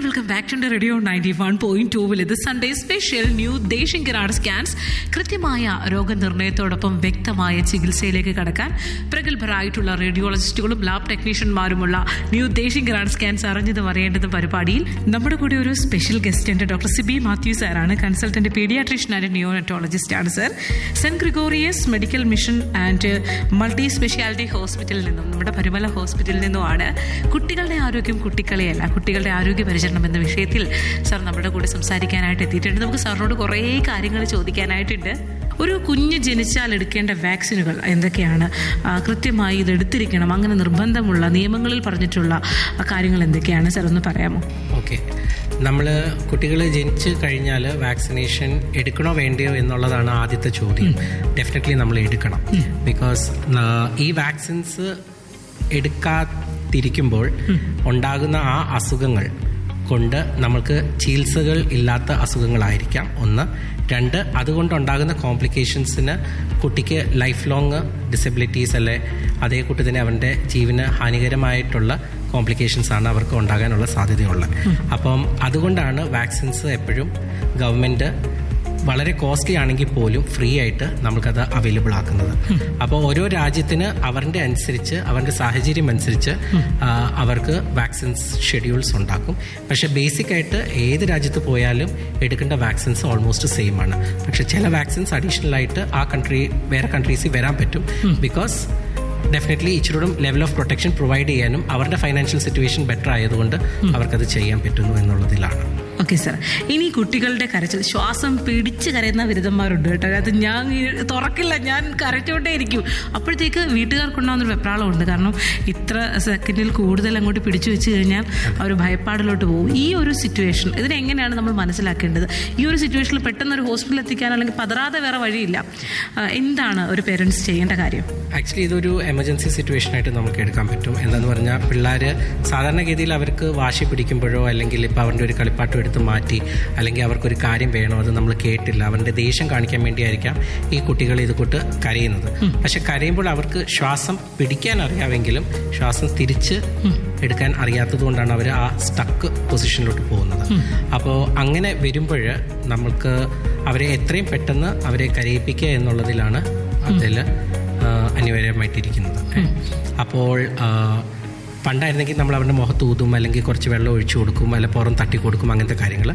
Welcome back to radio 91.2 ഇത് Sunday special new ദേശിംഗ് കിരാട് scans. കൃത്യമായ രോഗനിർണയത്തോടൊപ്പം വ്യക്തമായ ചികിത്സയിലേക്ക് കടക്കാൻ പ്രഗത്ഭരായിട്ടുള്ള റേഡിയോളജിസ്റ്റുകളും ലാബ് ടെക്നീഷ്യന്മാരുമുള്ള ന്യൂ ദേശിംഗ് കിരാട് സ്കാൻസ് അറിഞ്ഞതും അറിയേണ്ടതും പരിപാടിയിൽ നമ്മുടെ കൂടെ ഒരു സ്പെഷ്യൽ ഗസ്റ്റ് ഉണ്ട്. ഡോക്ടർ സിബി മാത്യു സാറാണ്. കൺസൾട്ടന്റ് പീഡിയാട്രീഷ്യൻ ആൻഡ് നിയോനറ്റോളജിസ്റ്റ് ആണ് sir. Saint Gregorios medical mission and multi speciality ഹോസ്പിറ്റലിൽ നിന്നും, നമ്മുടെ പരുമല ഹോസ്പിറ്റലിൽ നിന്നുമാണ് കുട്ടികളുടെ ആരോഗ്യം കുട്ടികളെയല്ല, കുട്ടികളുടെ ആരോഗ്യ പരിചരണം എന്ന വിഷയത്തിൽ സാർ നമ്മുടെ കൂടെ സംസാരിക്കാനായിട്ട് എത്തിയിട്ടുണ്ട്. നമുക്ക് സാറിനോട് കുറേ കാര്യങ്ങൾ ചോദിക്കാനായിട്ടുണ്ട്. ഒരു കുഞ്ഞ് ജനിച്ചാൽ എടുക്കേണ്ട വാക്സിനുകൾ എന്തൊക്കെയാണ്, കൃത്യമായി ഇത് എടുത്തിരിക്കണം, അങ്ങനെ നിർബന്ധമുള്ള നിയമങ്ങളിൽ പറഞ്ഞിട്ടുള്ള കാര്യങ്ങൾ എന്തൊക്കെയാണ് സാർ ഒന്ന് പറയാമോ? ഓക്കെ, നമ്മൾ കുട്ടികൾ ജനിച്ച് കഴിഞ്ഞാൽ വാക്സിനേഷൻ എടുക്കണോ വേണ്ടയോ എന്നുള്ളതാണ് ആദ്യത്തെ ചോദ്യം. ഡെഫിനറ്റ്ലി നമ്മൾ എടുക്കണം. ബിക്കോസ് ഈ വാക്സിൻസ് എടുക്കാതിരിക്കുമ്പോൾ ഉണ്ടാകുന്ന ആ അസുഖങ്ങൾ കൊണ്ട് നമുക്ക് ചികിത്സകൾ ഇല്ലാത്ത അസുഖങ്ങളായിരിക്കാം ഒന്ന്. രണ്ട്, അതുകൊണ്ടുണ്ടാകുന്ന കോംപ്ലിക്കേഷൻസിന് കുട്ടിക്ക് ലൈഫ് ലോങ് ഡിസബിലിറ്റീസ് അല്ലെ അതേ കൂട്ടി തന്നെ അവൻ്റെ ജീവന് ഹാനികരമായിട്ടുള്ള കോംപ്ലിക്കേഷൻസ് ആണ് അവർക്ക് ഉണ്ടാകാനുള്ള സാധ്യതയുള്ളത്. അപ്പം അതുകൊണ്ടാണ് വാക്സിൻസ് എപ്പോഴും ഗവൺമെൻറ് വളരെ കോസ്റ്റ്ലി ആണെങ്കിൽ പോലും ഫ്രീ ആയിട്ട് നമുക്കത് അവൈലബിൾ ആക്കുന്നത്. അപ്പോൾ ഓരോ രാജ്യത്തിന് അവരുടെ അനുസരിച്ച്, അവരുടെ സാഹചര്യം അനുസരിച്ച് അവർക്ക് വാക്സിൻസ് ഷെഡ്യൂൾസ് ഉണ്ടാക്കും. പക്ഷെ ബേസിക് ആയിട്ട് ഏത് രാജ്യത്ത് പോയാലും എടുക്കേണ്ട വാക്സിൻസ് ഓൾമോസ്റ്റ് സെയിം ആണ്. പക്ഷെ ചില വാക്സിൻസ് അഡീഷണൽ ആയിട്ട് ആ വേറെ കൺട്രീസിൽ വരാൻ പറ്റും. Because definitely ഇച്ചിരൂടും level of protection provide ചെയ്യാനും അവരുടെ ഫൈനാൻഷ്യൽ സിറ്റുവേഷൻ ബെറ്റർ ആയതുകൊണ്ട് അവർക്കത് ചെയ്യാൻ പറ്റുന്നു എന്നുള്ളതിലാണ്. ഓക്കെ സാർ, ഇനി കുട്ടികളുടെ കരച്ചിൽ, ശ്വാസം പിടിച്ച് കരയുന്ന ബിരുദന്മാരുണ്ട് കേട്ടോ. അത് ഞാൻ തുറക്കില്ല, ഞാൻ കരച്ചോണ്ടേ ഇരിക്കും. അപ്പോഴത്തേക്ക് വീട്ടുകാർക്കുണ്ടാകുന്നൊരു വെപ്രാളമുണ്ട്. കാരണം ഇത്ര സെക്കൻഡിൽ കൂടുതൽ അങ്ങോട്ട് പിടിച്ചു വെച്ച് കഴിഞ്ഞാൽ അവർ ഭയപ്പാടിലോട്ട് പോകും. ഈ ഒരു സിറ്റുവേഷൻ ഇതിനെങ്ങനെയാണ് നമ്മൾ മനസ്സിലാക്കേണ്ടത്? ഈ ഒരു സിറ്റുവേഷനിൽ പെട്ടെന്ന് ഒരു ഹോസ്പിറ്റലിൽ എത്തിക്കാൻ അല്ലെങ്കിൽ പതറാതെ വേറെ വഴിയില്ല. എന്താണ് ഒരു പേരൻസ് ചെയ്യേണ്ട കാര്യം? ആക്ച്വലി ഇതൊരു എമർജൻസി സിറ്റുവേഷൻ ആയിട്ട് നമുക്ക് എടുക്കാൻ പറ്റും. എന്താന്ന് പറഞ്ഞാൽ പിള്ളേർ സാധാരണഗതിയിൽ അവർക്ക് വാശി പിടിക്കുമ്പോഴോ അല്ലെങ്കിൽ ഇപ്പോൾ അവരുടെ ഒരു കളിപ്പാട്ടം എടുത്ത് മാറ്റി അല്ലെങ്കിൽ അവർക്കൊരു കാര്യം വേണോ, അത് നമ്മൾ കേട്ടില്ല, അവരുടെ ദേഷ്യം കാണിക്കാൻ വേണ്ടിയായിരിക്കാം ഈ കുട്ടികൾ ഇത് കൊണ്ട് കരയുന്നത്. പക്ഷെ കരയുമ്പോൾ അവർക്ക് ശ്വാസം പിടിക്കാൻ അറിയാമെങ്കിലും ശ്വാസം തിരിച്ച് എടുക്കാൻ അറിയാത്തത് കൊണ്ടാണ് അവർ ആ സ്റ്റക്ക് പൊസിഷനിലോട്ട് പോകുന്നത്. അപ്പോൾ അങ്ങനെ വരുമ്പോൾ നമ്മൾക്ക് അവരെ എത്രയും പെട്ടെന്ന് അവരെ കരയിപ്പിക്കുക എന്നുള്ളതിലാണ് അതിൽ അനിവാര്യമായിട്ടിരിക്കുന്നത്. അപ്പോൾ പണ്ടായിരുന്നെങ്കിൽ നമ്മൾ അവരുടെ മുഖത്ത് ഊതും അല്ലെങ്കിൽ കുറച്ച് വെള്ളം ഒഴിച്ചു കൊടുക്കും, അല്ലെങ്കിൽ പുറം തട്ടി കൊടുക്കും, അങ്ങനത്തെ കാര്യങ്ങൾ.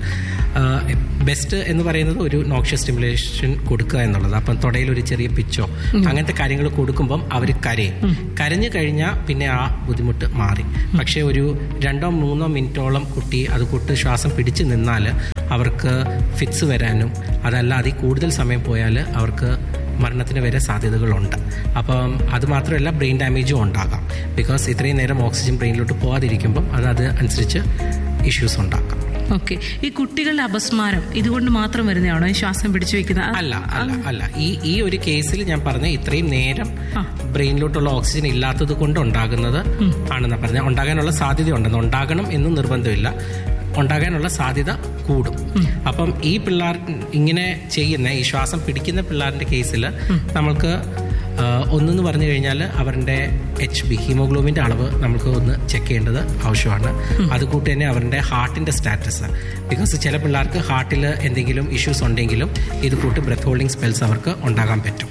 ബെസ്റ്റ് എന്ന് പറയുന്നത് ഒരു നോക്ഷ്യസ് സ്റ്റിമുലേഷൻ കൊടുക്കുക എന്നുള്ളത്. അപ്പം തുടയിൽ ഒരു ചെറിയ പിച്ചോ അങ്ങനത്തെ കാര്യങ്ങൾ കൊടുക്കുമ്പം അവർ കരഞ്ഞു കഴിഞ്ഞാൽ പിന്നെ ആ ബുദ്ധിമുട്ട് മാറി. പക്ഷേ ഒരു 2-3 മിനിറ്റോളം കുട്ടി അത് കൂട്ട് ശ്വാസം പിടിച്ച് നിന്നാൽ അവർക്ക് ഫിറ്റ്സ് വരാനും അതല്ല അതിൽ കൂടുതൽ സമയം പോയാൽ അവർക്ക് മരണത്തിന് വരെ സാധ്യതകളുണ്ട്. അപ്പം അതുമാത്രമല്ല ബ്രെയിൻ ഡാമേജും ഉണ്ടാകാം. ബിക്കോസ് ഇത്രയും നേരം ഓക്സിജൻ ബ്രെയിനിലോട്ട് പോകാതിരിക്കുമ്പം അത് അനുസരിച്ച് ഇഷ്യൂസ് ഉണ്ടാക്കാം. ഓക്കെ, ഈ കുട്ടികളുടെ അപസ്മാരം ഇതുകൊണ്ട് മാത്രം വരുന്നതാണോ ഈ ശ്വാസം പിടിച്ചു വെക്കുന്നത്? അല്ല. ഈ ഒരു കേസിൽ ഞാൻ പറഞ്ഞ ഇത്രയും നേരം ബ്രെയിനിലോട്ടുള്ള ഓക്സിജൻ ഇല്ലാത്തത് കൊണ്ട് ഉണ്ടാകുന്നത് ആണെന്നാ പറഞ്ഞ. ഉണ്ടാകാനുള്ള സാധ്യതയുണ്ടെന്ന്, ഉണ്ടാകണം എന്ന് നിർബന്ധമില്ല, ഉണ്ടാകാനുള്ള സാധ്യത കൂടും. അപ്പം ഈ പിള്ളേർ ഇങ്ങനെ ചെയ്യുന്ന ഈ ശ്വാസം പിടിക്കുന്ന പിള്ളേരുടെ കേസിൽ നമ്മൾക്ക് ഒന്നെന്ന് പറഞ്ഞു കഴിഞ്ഞാൽ അവരുടെ HB ഹീമോഗ്ലോബിൻ്റെ അളവ് നമുക്ക് ഒന്ന് ചെക്ക് ചെയ്യേണ്ടത് ആവശ്യമാണ്. അതുകൂട്ട് തന്നെ അവരുടെ ഹാർട്ടിൻ്റെ സ്റ്റാറ്റസ്. ബിക്കോസ് ചില പിള്ളേർക്ക് ഹാർട്ടിൽ എന്തെങ്കിലും ഇഷ്യൂസ് ഉണ്ടെങ്കിലും ഇത് കൂട്ട് ബ്രെത്ത് ഹോൾഡിംഗ് സ്പെൽസ് അവർക്ക് ഉണ്ടാകാൻ പറ്റും.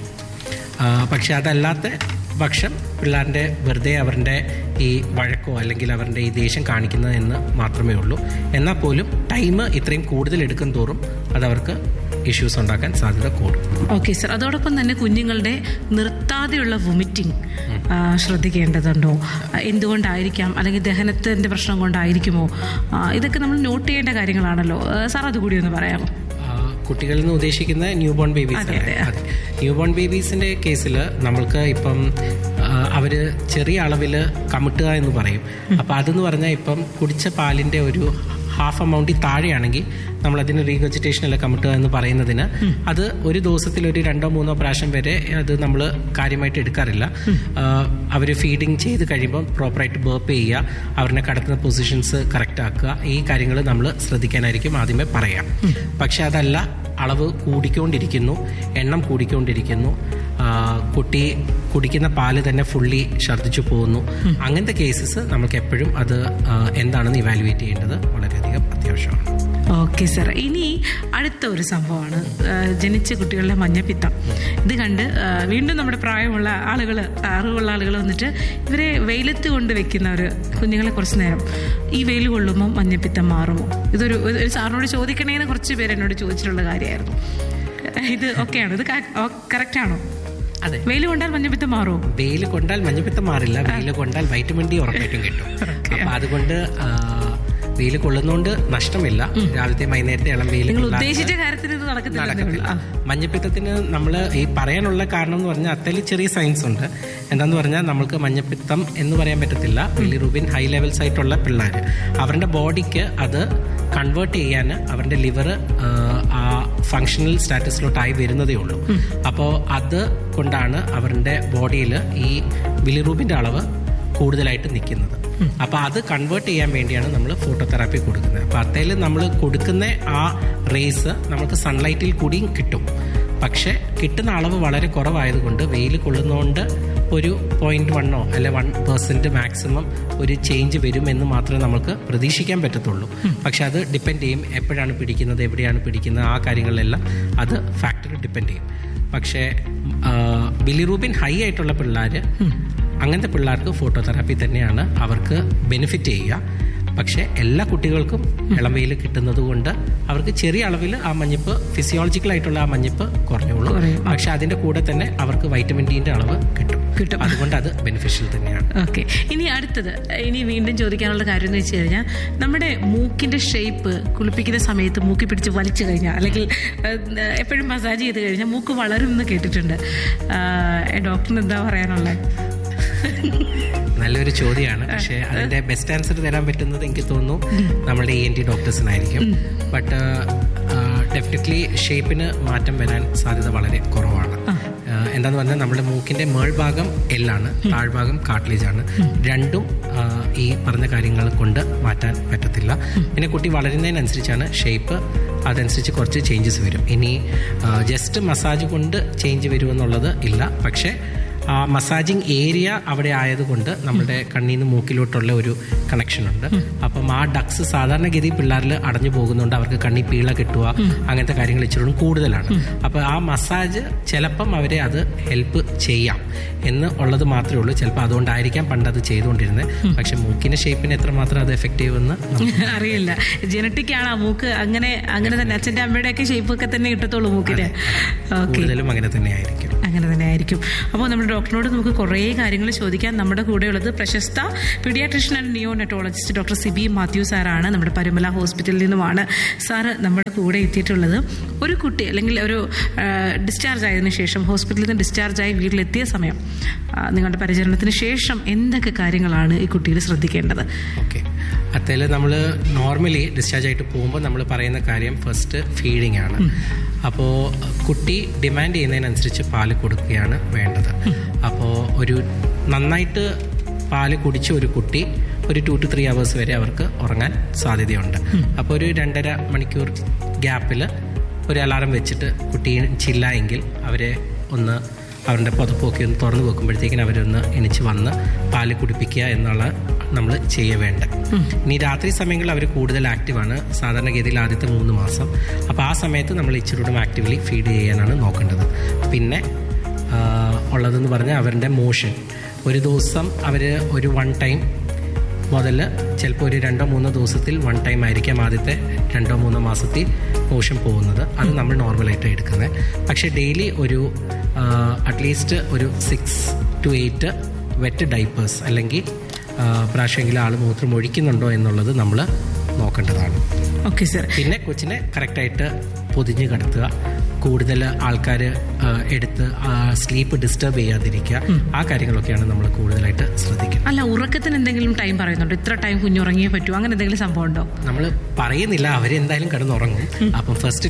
പക്ഷെ അതല്ലാത്ത പക്ഷം പിള്ളേരുടെ വെറുതെ അവരുടെ ഈ വഴക്കോ അല്ലെങ്കിൽ അവരുടെ ഈ ദേഷ്യം കാണിക്കുന്നത് എന്ന് മാത്രമേ ഉള്ളൂ. എന്നാൽ പോലും ടൈം ഇത്രയും കൂടുതൽ എടുക്കും തോറും അതവർക്ക് ഇഷ്യൂസ് ഉണ്ടാക്കാൻ സാധ്യത കൂടും. ഓക്കെ സർ, അതോടൊപ്പം തന്നെ കുഞ്ഞുങ്ങളുടെ നിർത്താതെയുള്ള വൊമിറ്റിംഗ് ശ്രദ്ധിക്കേണ്ടതുണ്ടോ? എന്തുകൊണ്ടായിരിക്കാം, അല്ലെങ്കിൽ ദഹനത്തിൻ്റെ പ്രശ്നം കൊണ്ടായിരിക്കുമോ? ഇതൊക്കെ നമ്മൾ നോട്ട് ചെയ്യേണ്ട കാര്യങ്ങളാണല്ലോ സാർ, അതുകൂടി ഒന്ന് പറയാമോ? കുട്ടികളിൽ നിന്ന് ഉദ്ദേശിക്കുന്ന new born babies. New born ബേബീസിൻ്റെ കേസിൽ നമ്മൾക്ക് ഇപ്പം അവർ ചെറിയ അളവിൽ കമിട്ടുക എന്ന് പറയും. അപ്പം അതെന്ന് പറഞ്ഞാൽ ഇപ്പം കുടിച്ച പാലിൻ്റെ ഒരു ഹാഫ് എമൗണ്ടിൽ താഴെയാണെങ്കിൽ നമ്മളതിന് റീഗർജിറ്റേഷൻ അല്ല കമിട്ടുക എന്ന് പറയുന്നതിന് അത് ഒരു ദിവസത്തിൽ ഒരു 2-3 പ്രാവശ്യം വരെ അത് നമ്മൾ കാര്യമായിട്ട് എടുക്കാറില്ല. അവർ ഫീഡിങ് ചെയ്ത് കഴിയുമ്പോൾ പ്രോപ്പറായിട്ട് ബേർപ്പ് ചെയ്യുക, അവരുടെ കടത്തുന്ന പൊസിഷൻസ് കറക്റ്റ് ആക്കുക, ഈ കാര്യങ്ങൾ നമ്മൾ ശ്രദ്ധിക്കാനായിരിക്കും ആദ്യമേ പറയാം. പക്ഷെ അതല്ല, അളവ് കൂടിക്കൊണ്ടിരിക്കുന്നു, എണ്ണം കൂടിക്കൊണ്ടിരിക്കുന്നു, കുട്ടി കുടിക്കുന്ന പാല് തന്നെ ഫുള്ളി ഛർദ്ദിച്ചു പോകുന്നു. അങ്ങനത്തെ കേസസ് നമുക്ക് എപ്പോഴും അത് എന്താണെന്ന് ഇവാലുവേറ്റ് ചെയ്യേണ്ടത് വളരെയധികം അത്യാവശ്യമാണ്. ഓക്കെ സർ, ഇനി അടുത്ത ഒരു സംഭവമാണ് ജനിച്ച കുട്ടികളുടെ മഞ്ഞപ്പിത്തം. ഇത് കണ്ട് വീണ്ടും നമ്മുടെ പ്രായമുള്ള ആളുകൾ, അറിവുള്ള ആളുകൾ വന്നിട്ട് ഇവരെ വെയിലത്ത് കൊണ്ട് വെക്കുന്നവർ, കുഞ്ഞുങ്ങളെ കുറച്ച് നേരം ഈ വെയിൽ കൊള്ളുമ്പോൾ മഞ്ഞപ്പിത്തം മാറുമോ? ഇതൊരു സാറിനോട് ചോദിക്കണേന്ന് കുറച്ച് പേര് എന്നോട് ചോദിച്ചിട്ടുള്ള കാര്യമായിരുന്നു. ഇത് ഓക്കെയാണോ? ഇത് കറക്റ്റ് ആണോ? അതെ, വെയിൽ കൊണ്ടാൽ മഞ്ഞപ്പിത്തം മാറുമോ? വെയിൽ കൊണ്ടാൽ മഞ്ഞപ്പിത്തം മാറില്ല. വെയിൽ കൊണ്ടാൽ വൈറ്റമിൻ ഡി ഉറപ്പായിട്ടും കിട്ടും. അപ്പൊ അതുകൊണ്ട് വെയിൽ കൊള്ളുന്നോണ്ട് നഷ്ടമില്ല. രാവിലത്തെ വൈകുന്നേരത്തെ ഇളം വെയിൽ ഉദ്ദേശിച്ച കാര്യത്തിന് ഇത് നടക്കത്തില്ല. മഞ്ഞപ്പിത്തത്തിന് നമ്മൾ ഈ പറയാനുള്ള കാരണം എന്ന് പറഞ്ഞാൽ അത്തരം ചെറിയ സയൻസ് ഉണ്ട്. എന്താന്ന് പറഞ്ഞാൽ നമുക്ക് മഞ്ഞപ്പിത്തം എന്ന് പറയാൻ പറ്റത്തില്ല. ബിലിറൂബിൻ ഹൈ ലെവൽസ് ആയിട്ടുള്ള പിള്ളേർ, അവരുടെ ബോഡിക്ക് അത് കൺവേർട്ട് ചെയ്യാൻ അവരുടെ ലിവർ ആ ഫങ്ഷണൽ സ്റ്റാറ്റസിലോട്ടായി വരുന്നതേ ഉള്ളൂ. അപ്പോൾ അത് കൊണ്ടാണ് അവരുടെ ബോഡിയിൽ ഈ ബിലിറൂബിൻ്റെ അളവ് കൂടുതലായിട്ട് നിൽക്കുന്നത്. അപ്പോൾ അത് കൺവേർട്ട് ചെയ്യാൻ വേണ്ടിയാണ് നമ്മൾ ഫോട്ടോതെറാപ്പി കൊടുക്കുന്നത്. അപ്പോൾ അതിൽ നമ്മൾ കൊടുക്കുന്ന ആ റേസ് നമുക്ക് സൺലൈറ്റിൽ കൂടിയും കിട്ടും. പക്ഷെ കിട്ടുന്ന അളവ് വളരെ കുറവായതുകൊണ്ട് വെയിൽ കൊള്ളുന്നതുകൊണ്ട് ഒരു 0.1 അല്ലെ 1% മാക്സിമം ഒരു ചേഞ്ച് വരുമെന്ന് മാത്രമേ നമുക്ക് പ്രതീക്ഷിക്കാൻ പറ്റത്തുള്ളൂ. പക്ഷെ അത് ഡിപ്പെൻഡ് ചെയ്യും, എപ്പോഴാണ് പിടിക്കുന്നത്, എവിടെയാണ് പിടിക്കുന്നത്, ആ കാര്യങ്ങളിലെല്ലാം അത് ഫാക്ടർ ഡിപ്പെൻഡ് ചെയ്യും. പക്ഷേ ബിലിറൂബിൻ ഹൈ ആയിട്ടുള്ള പിള്ളേർ, അങ്ങനത്തെ പിള്ളേർക്ക് ഫോട്ടോതെറാപ്പി തന്നെയാണ് അവർക്ക് ബെനിഫിറ്റ് ചെയ്യുക. പക്ഷേ എല്ലാ കുട്ടികൾക്കും ഇളം വെയിൽ കിട്ടുന്നത് കൊണ്ട് അവർക്ക് ചെറിയ അളവിൽ ആ മഞ്ഞപ്പ്, ഫിസിയോളജിക്കലായിട്ടുള്ള ആ മഞ്ഞപ്പ് കുറഞ്ഞോളൂ. പക്ഷെ അതിന്റെ കൂടെ തന്നെ അവർക്ക് വൈറ്റമിൻ ഡിന്റെ അളവ് കിട്ടും. അതുകൊണ്ട് അത് ബെനിഫിഷ്യൽ തന്നെയാണ്. ഓക്കെ, ഇനി അടുത്തത്, ഇനി വീണ്ടും ചോദിക്കാനുള്ള കാര്യം എന്ന് വെച്ച് കഴിഞ്ഞാൽ, നമ്മുടെ മൂക്കിന്റെ ഷേപ്പ് കുളിപ്പിക്കുന്ന സമയത്ത് മൂക്കി പിടിച്ച് വലിച്ചു കഴിഞ്ഞാൽ, അല്ലെങ്കിൽ എപ്പോഴും മസാജ് ചെയ്ത് കഴിഞ്ഞാൽ മൂക്ക് വളരും എന്ന് കേട്ടിട്ടുണ്ട്. ഡോക്ടറിന് എന്താ പറയാനുള്ളത്? നല്ലൊരു ചോദ്യമാണ്. പക്ഷേ അതിന്റെ ബെസ്റ്റ് ആൻസർ തരാൻ പറ്റുന്നത് എനിക്ക് തോന്നുന്നു നമ്മുടെ ENT ഡോക്ടേഴ്സിനായിരിക്കും. ബട്ട് ഡെഫിനറ്റ്ലി ഷേപ്പിന് മാറ്റം വരാൻ സാധ്യത വളരെ കുറവാണ്. എന്താന്ന് പറഞ്ഞാൽ നമ്മുടെ മൂക്കിന്റെ മേൾഭാഗം എല്ലാണ്, താഴ്ഭാഗം കാർട്ടിലേജ് ആണ്. രണ്ടും ഈ പറഞ്ഞ കാര്യങ്ങൾ കൊണ്ട് മാറ്റാൻ പറ്റത്തില്ല. പിന്നെ കുട്ടി വളരുന്നതിനനുസരിച്ചാണ് ഷേപ്പ്, അതനുസരിച്ച് കുറച്ച് ചേഞ്ചസ് വരും. ഇനി ജസ്റ്റ് മസാജ് കൊണ്ട് ചേഞ്ച് വരുമെന്നുള്ളത് ഇല്ല. പക്ഷേ ആ മസാജിങ് ഏരിയ അവിടെ ആയതുകൊണ്ട് നമ്മുടെ കണ്ണിൽ നിന്ന് മൂക്കിലോട്ടുള്ള ഒരു കണക്ഷൻ ഉണ്ട്. അപ്പം ആ ഡക്സ് സാധാരണഗതി പിള്ളേരിൽ അടഞ്ഞു പോകുന്നുണ്ട്. അവർക്ക് കണ്ണി പീള കിട്ടുക, അങ്ങനത്തെ കാര്യങ്ങൾ ഇച്ചിരി കൂടുതലാണ്. അപ്പോൾ ആ മസാജ് ചിലപ്പം അവരെ അത് ഹെൽപ്പ് ചെയ്യാം എന്ന് ഉള്ളത് മാത്രമേ ഉള്ളൂ. ചിലപ്പോൾ അതുകൊണ്ടായിരിക്കാം പണ്ടത് ചെയ്തുകൊണ്ടിരുന്നത്. പക്ഷെ മൂക്കിന്റെ ഷേപ്പിന് എത്രമാത്രം അത് എഫക്ട് ചെയ്യുമെന്ന് അറിയില്ല. ജനറ്റിക് ആണ് ആ മൂക്ക്. അങ്ങനെ തന്നെ അച്ഛൻ്റെ അമ്മയുടെ ഒക്കെ ഷേപ്പ് ഒക്കെ തന്നെ കിട്ടത്തുള്ളൂ മൂക്കിന്. കൂടുതലും അങ്ങനെ തന്നെ ആയിരിക്കും. അപ്പോൾ നമ്മുടെ ഡോക്ടറിനോട് നമുക്ക് കുറേ കാര്യങ്ങൾ ചോദിക്കാൻ. നമ്മുടെ കൂടെയുള്ളത് പ്രശസ്ത paediatrician and neonatologist doctor Sibi Mathew സാറാണ്. നമ്മുടെ പരുമല ഹോസ്പിറ്റലിൽ നിന്നുമാണ് സാറ് നമ്മുടെ കൂടെ എത്തിയിട്ടുള്ളത്. ഒരു കുട്ടി അല്ലെങ്കിൽ ഒരു ഡിസ്ചാർജ് ആയതിനു ശേഷം, ഹോസ്പിറ്റലിൽ നിന്ന് ഡിസ്ചാർജ് ആയി വീട്ടിലെത്തിയ സമയം, നിങ്ങളുടെ പരിചരണത്തിന് ശേഷം എന്തൊക്കെ കാര്യങ്ങളാണ് ഈ കുട്ടിയിൽ ശ്രദ്ധിക്കേണ്ടത്? ഓക്കെ, അതിൽ നമ്മൾ നോർമലി ഡിസ്ചാർജ് ആയിട്ട് പോകുമ്പോൾ നമ്മൾ പറയുന്ന കാര്യം ഫസ്റ്റ് ഫീഡിങ് ആണ്. അപ്പോൾ കുട്ടി ഡിമാൻഡ് ചെയ്യുന്നതിനനുസരിച്ച് പാല് കൊടുക്കുകയാണ് വേണ്ടത്. അപ്പോൾ ഒരു നന്നായിട്ട് പാല് കുടിച്ച ഒരു കുട്ടി ഒരു 2 to 3 hours വരെ അവർക്ക് ഉറങ്ങാൻ സാധ്യതയുണ്ട്. അപ്പോൾ ഒരു 2.5 മണിക്കൂർ ഗ്യാപ്പിൽ ഒരു അലാറം വെച്ചിട്ട് കുട്ടി എണിച്ചില്ല എങ്കിൽ അവരെ ഒന്ന് അവരുടെ പുതപ്പൊക്കെ ഒന്ന് തുറന്നു വെക്കുമ്പോഴത്തേക്കിന് അവരൊന്ന് എണിച്ച് വന്ന് പാല് കുടിപ്പിക്കുക എന്നുള്ള നമ്മൾ ചെയ്യവേണ്ട. ഇനി രാത്രി സമയങ്ങളിൽ അവർ കൂടുതൽ ആക്റ്റീവാണ്, സാധാരണഗതിയിൽ ആദ്യത്തെ 3 മാസം. അപ്പോൾ ആ സമയത്ത് നമ്മൾ ഇച്ചിരൂടെ ആക്റ്റീവ്ലി ഫീഡ് ചെയ്യാനാണ് നോക്കേണ്ടത്. പിന്നെ ഉള്ളതെന്ന് പറഞ്ഞാൽ അവരുടെ മോഷൻ, ഒരു ദിവസം അവർ ഒരു 1 ടൈം മുതൽ ചിലപ്പോൾ ഒരു 2-3 ദിവസത്തിൽ 1 ടൈം ആയിരിക്കാം ആദ്യത്തെ 2-3 മാസത്തിൽ മോഷൻ പോകുന്നത്. അത് നമ്മൾ നോർമലായിട്ട് എടുക്കുന്നത്. പക്ഷേ ഡെയിലി ഒരു അറ്റ്ലീസ്റ്റ് ഒരു 6 to 8 വെറ്റ് ഡൈപ്പേഴ്സ് അല്ലെങ്കിൽ പ്രാവശ്യമെങ്കിലും ആൾ മൂത്രം ഒഴിക്കുന്നുണ്ടോ എന്നുള്ളത് നമ്മൾ നോക്കേണ്ടതാണ്. Okay sir. പിന്നെ കൊച്ചിനെ കറക്റ്റായിട്ട് പൊതിഞ്ഞ് കിടത്തുക, കൂടുതൽ ആൾക്കാർ എടുത്ത് സ്ലീപ്പ് ഡിസ്റ്റർബ് ചെയ്യാതിരിക്കുക, ആ കാര്യങ്ങളൊക്കെയാണ് നമ്മൾ കൂടുതലായിട്ട് ശ്രദ്ധിക്കുന്നത്. അല്ല, ഉറക്കത്തിന് എന്തെങ്കിലും ടൈം പറയുന്നുണ്ടോ? ഇത്ര ടൈം കുഞ്ഞുറങ്ങിയേ പറ്റൂ, അങ്ങനെ എന്തെങ്കിലും സംഭവം ഉണ്ടോ? നമ്മൾ പറയുന്നില്ല, അവരെന്തായാലും കിടന്നുറങ്ങും. അപ്പം ഫസ്റ്റ്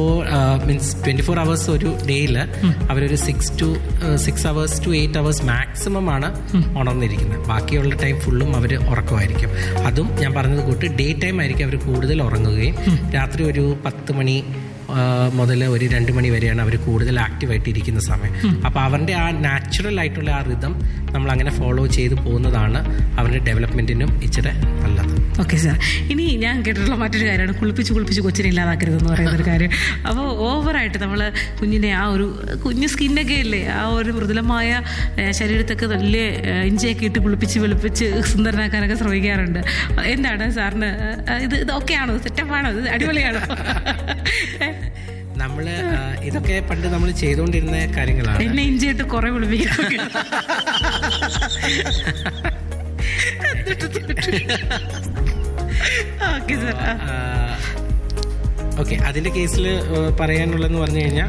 24 hours ഒരു ഡേയിൽ അവരൊരു 6 hours to 8 hours മാക്സിമം ആണ് ഉണർന്നിരിക്കുന്നത്. ബാക്കിയുള്ള ടൈം ഫുള്ളും അവർ ഉറക്കമായിരിക്കും. അതും ഞാൻ പറഞ്ഞത് കൂട്ട് ഡേ ടൈം ആയിരിക്കും അവർ കൂടുതൽ ഉറങ്ങുകയും രാത്രി ഒരു 10 മണി മുതൽ ഒരു 2 മണി വരെയാണ് അവർ കൂടുതൽ ആക്റ്റീവായിട്ട് ഇരിക്കുന്ന സമയം. അപ്പോൾ അവരുടെ ആ നാച്ചുറൽ ആയിട്ടുള്ള ആ റിതം നമ്മൾ അങ്ങനെ ഫോളോ ചെയ്ത് പോകുന്നതാണ് അവരുടെ ഡെവലപ്മെന്റിനും ഇച്ചിരി നല്ലത്. ഓക്കെ സാർ, ഇനി ഞാൻ കേട്ടിട്ടുള്ള മറ്റൊരു കാര്യമാണ് കുളിപ്പിച്ച് കൊച്ചിനെ ഇല്ലാതാക്കരുതെന്ന് പറയുന്നൊരു കാര്യം. അപ്പോൾ ഓവറായിട്ട് നമ്മൾ കുഞ്ഞിനെ ആ ഒരു കുഞ്ഞ് സ്കിന്നൊക്കെ ഇല്ലേ, ആ ഒരു മൃദുലമായ ശരീരത്തൊക്കെ വലിയ ഇഞ്ചിയൊക്കെ ഇട്ട് കുളിപ്പിച്ച് വെളുപ്പിച്ച് സുന്ദരനാക്കാനൊക്കെ ശ്രമിക്കാറുണ്ട്. എന്താണ് സാറിന് ഇതൊക്കെയാണോ, സെറ്റപ്പാണോ, ഇത് അടിപൊളിയാണോ? നമ്മള് ഇതൊക്കെ പണ്ട് നമ്മൾ ചെയ്തുകൊണ്ടിരുന്ന കാര്യങ്ങളാണ്. എന്നെ ഇഞ്ചിയിട്ട് കുറെ കുളിപ്പിക്കാൻ. ഓക്കെ, അതിന്റെ കേസിൽ പറയാനുള്ളതെന്ന് പറഞ്ഞു കഴിഞ്ഞാൽ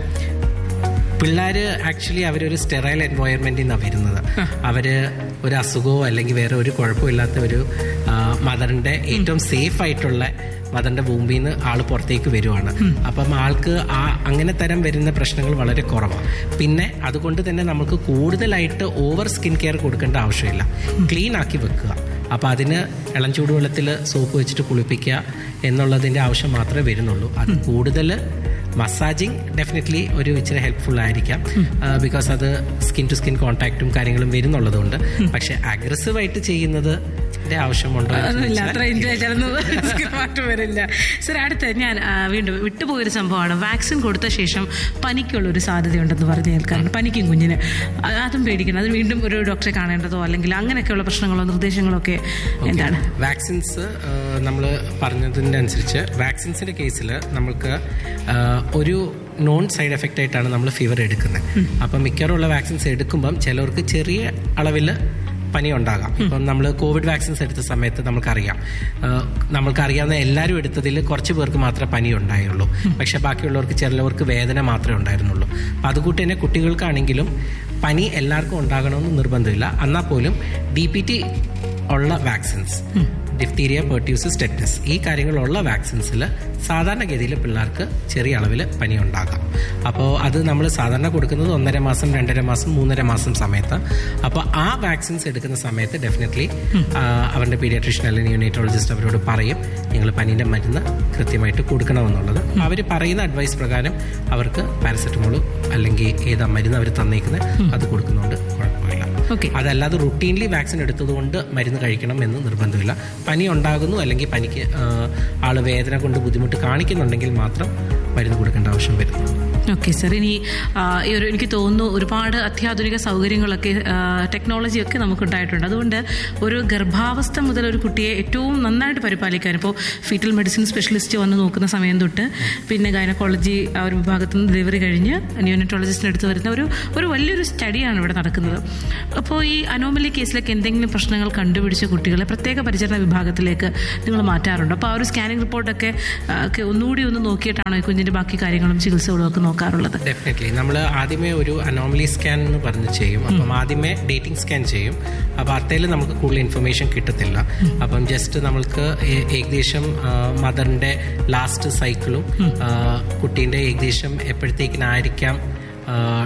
പിള്ളേർ ആക്ച്വലി അവരൊരു സ്റ്റെറൈൽ എൻവയോൺമെന്റിൽ നിന്നാണ് വരുന്നത്. അവര് ഒരു അസുഖമോ അല്ലെങ്കിൽ വേറെ ഒരു കുഴപ്പമില്ലാത്ത ഒരു മദറിന്റെ ഏറ്റവും സേഫ് ആയിട്ടുള്ള മദറിന്റെ ഭൂമിയിൽ നിന്ന് ആൾ പുറത്തേക്ക് വരുവാണ്. അപ്പം ആൾക്ക് അങ്ങനെ തരം വരുന്ന പ്രശ്നങ്ങൾ വളരെ കുറവാണ്. പിന്നെ അതുകൊണ്ട് തന്നെ നമുക്ക് കൂടുതലായിട്ട് ഓവർ സ്കിൻ കെയർ കൊടുക്കേണ്ട ആവശ്യമില്ല. ക്ലീൻ ആക്കി വെക്കുക. അപ്പോൾ അതിന് ഇളം ചൂടുവെള്ളത്തിൽ സോപ്പ് വെച്ചിട്ട് കുളിപ്പിക്കുക എന്നുള്ളതിൻ്റെ ആവശ്യം മാത്രമേ വരുന്നുള്ളൂ. അത് കൂടുതൽ മസാജിങ് ഡെഫിനറ്റ്ലി ഒരു ഇച്ചിരി ഹെൽപ്ഫുൾ ആയിരിക്കാം, ബിക്കോസ് അത് സ്കിൻ ടു സ്കിൻ കോൺടാക്റ്റും കാര്യങ്ങളും വരുന്നുള്ളതുകൊണ്ട്. പക്ഷെ അഗ്രസീവായിട്ട് ചെയ്യുന്നത് ആവശ്യമുണ്ടോ? അത്ര എൻജോയ് ചെയ്തൊന്നും വരില്ല. സർ, അടുത്ത ഞാൻ വീണ്ടും വിട്ടുപോയൊരു സംഭവമാണ്. വാക്സിൻ കൊടുത്ത ശേഷം പനിക്കുള്ളൊരു സാധ്യതയുണ്ടെന്ന് പറഞ്ഞ് കേൾക്കാറുണ്ട്. പനിക്കും കുഞ്ഞിന്, അതും പേടിക്കണം. അത് വീണ്ടും ഒരു ഡോക്ടറെ കാണേണ്ടതോ അല്ലെങ്കിൽ അങ്ങനെയൊക്കെയുള്ള പ്രശ്നങ്ങളോ നിർദ്ദേശങ്ങളോ ഒക്കെ എന്താണ്? വാക്സിൻസ് നമ്മൾ പറഞ്ഞതിൻ്റെ അനുസരിച്ച് വാക്സിൻസിന്റെ കേസിൽ നമുക്ക് ഒരു നോൺ സൈഡ് എഫക്റ്റ് ആയിട്ടാണ് നമ്മൾ ഫീവർ എടുക്കുന്നത്. അപ്പം മിക്കവാറുള്ള വാക്സിൻസ് എടുക്കുമ്പം ചിലവർക്ക് ചെറിയ അളവിൽ പനി ഉണ്ടാകാം. ഇപ്പം നമ്മൾ കോവിഡ് വാക്സിൻസ് എടുത്ത സമയത്ത് നമ്മൾക്കറിയാവുന്ന എല്ലാവരും എടുത്തതിൽ കുറച്ച് പേർക്ക് മാത്രമേ പനി ഉണ്ടായുള്ളൂ. പക്ഷെ ബാക്കിയുള്ളവർക്ക് ചിലവർക്ക് വേദന മാത്രമേ ഉണ്ടായിരുന്നുള്ളൂ. അപ്പം അതുകൂട്ട് തന്നെ കുട്ടികൾക്കാണെങ്കിലും പനി എല്ലാവർക്കും ഉണ്ടാകണമെന്ന് നിർബന്ധമില്ല. എന്നാൽ പോലും DPT ഉള്ള വാക്സിൻസ്, ഡിഫ്തീരിയ, പെർട്യൂസിസ്, ടെറ്റനസ്, ഈ കാര്യങ്ങളുള്ള വാക്സിൻസിൽ സാധാരണഗതിയിൽ പിള്ളേർക്ക് ചെറിയ അളവിൽ പനി ഉണ്ടാകാം. അപ്പോൾ അത് നമ്മൾ സാധാരണ കൊടുക്കുന്നത് 1.5 മാസം, 2.5 മാസം, 3.5 മാസം സമയത്ത്. അപ്പോൾ ആ വാക്സിൻസ് എടുക്കുന്ന സമയത്ത് ഡെഫിനറ്റ്ലി അവരുടെ പീഡിയാട്രീഷ്യൻ അല്ലെങ്കിൽ ന്യൂനേറ്റോളജിസ്റ്റ് അവരോട് പറയും നിങ്ങൾ പനീൻ്റെ മരുന്ന് കൃത്യമായിട്ട് കൊടുക്കണമെന്നുള്ളത്. അവർ പറയുന്ന അഡ്വൈസ് പ്രകാരം അവർക്ക് പാരസെറ്റമോളോ അല്ലെങ്കിൽ ഏതാ മരുന്ന് അവർ തന്നേക്കുന്നത് അത് കൊടുക്കുന്നതുകൊണ്ട് കുഴപ്പമില്ല. അതല്ലാതെ റുട്ടീൻലി വാക്സിൻ എടുത്തതുകൊണ്ട് മരുന്ന് കഴിക്കണം എന്ന് നിർബന്ധമില്ല. പനി ഉണ്ടാകുന്നു അല്ലെങ്കിൽ പനിക്ക് ആള് വേദന കൊണ്ട് ബുദ്ധിമുട്ട് കാണിക്കുന്നുണ്ടെങ്കിൽ മാത്രം മരുന്ന് കൊടുക്കേണ്ട ആവശ്യം വരുന്നു. ഓക്കെ സാർ, ഇനി എനിക്ക് തോന്നുന്നു ഒരുപാട് അത്യാധുനിക സൗകര്യങ്ങളൊക്കെ ടെക്നോളജിയൊക്കെ നമുക്കുണ്ടായിട്ടുണ്ട്. അതുകൊണ്ട് ഒരു ഗർഭാവസ്ഥ മുതൽ ഒരു കുട്ടിയെ ഏറ്റവും നന്നായിട്ട് പരിപാലിക്കാൻ, ഇപ്പോൾ ഫീറ്റൽ മെഡിസിൻ സ്പെഷ്യലിസ്റ്റ് വന്ന് നോക്കുന്ന സമയം തൊട്ട് പിന്നെ ഗൈനക്കോളജി ആ ഒരു വിഭാഗത്തിൽ നിന്ന് ഡെലിവറി കഴിഞ്ഞ് ന്യൂനറ്റോളജിസ്റ്റിന് അടുത്ത് വരുന്ന ഒരു വലിയൊരു സ്റ്റഡിയാണ് ഇവിടെ നടക്കുന്നത്. അപ്പോൾ ഈ അനോമലി കേസിലൊക്കെ എന്തെങ്കിലും പ്രശ്നങ്ങൾ കണ്ടുപിടിച്ച കുട്ടികളെ പ്രത്യേക പരിചരണ വിഭാഗത്തിലേക്ക് നിങ്ങൾ മാറ്റാറുണ്ട്. അപ്പോൾ ആ ഒരു സ്കാനിങ് റിപ്പോർട്ടൊക്കെ ഒന്നുകൂടി ഒന്ന് നോക്കിയിട്ടാണോ ഈ കുഞ്ഞിൻ്റെ ബാക്കി കാര്യങ്ങളും ചികിത്സകളും ഒക്കെ നോക്കാറുള്ളത്? ഡെഫിനറ്റ്ലി നമ്മൾ ആദ്യമേ ഒരു അനോമലി സ്കാൻ എന്ന് പറഞ്ഞ് ചെയ്യും. അപ്പം ആദ്യമേ ഡേറ്റിംഗ് സ്കാൻ ചെയ്യും. അപ്പോൾ അത്തേൽ നമുക്ക് കൂടുതൽ ഇൻഫർമേഷൻ കിട്ടത്തില്ല. അപ്പം ജസ്റ്റ് നമ്മൾക്ക് ഏകദേശം മദറിന്റെ ലാസ്റ്റ് സൈക്കിളും കുട്ടീൻ്റെ ഏകദേശം എപ്പോഴത്തേക്കിനായിരിക്കാം